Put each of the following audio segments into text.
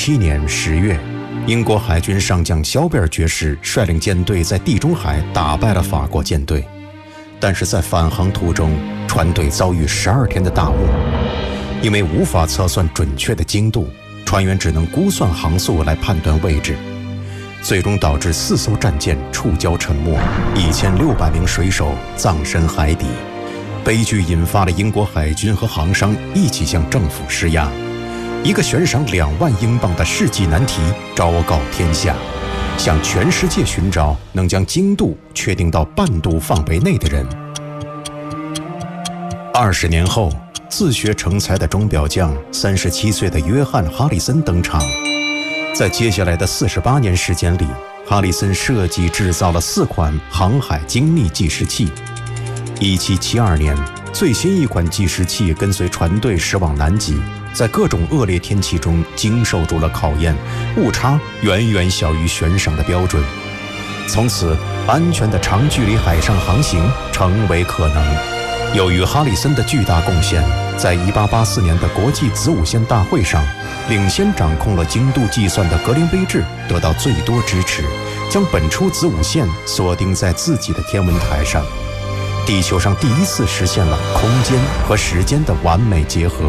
1917年10月，英国海军上将肖贝尔爵士率领舰队在地中海打败了法国舰队，但是在返航途中，船队遭遇12天的大雾，因为无法测算准确的经度，船员只能估算航速来判断位置，最终导致4艘战舰触礁沉没，1600名水手葬身海底。悲剧引发了英国海军和航商一起向政府施压，一个悬赏2万英镑的世纪难题昭告天下，向全世界寻找能将经度确定到半度范围内的人。20年后，自学成才的钟表匠37岁的约翰·哈里森登场。在接下来的48年时间里，哈里森设计制造了4款航海精密计时器。1772年，最新一款计时器跟随船队驶往南极，在各种恶劣天气中经受住了考验，误差远远小于悬赏的标准。从此，安全的长距离海上航行成为可能。由于哈里森的巨大贡献，在1884年的国际子午线大会上，领先掌控了经度计算的格林威治得到最多支持，将本初子午线锁定在自己的天文台上。地球上第一次实现了空间和时间的完美结合。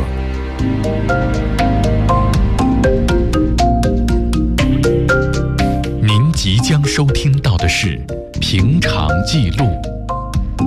您即将收听到的是《平常记录》。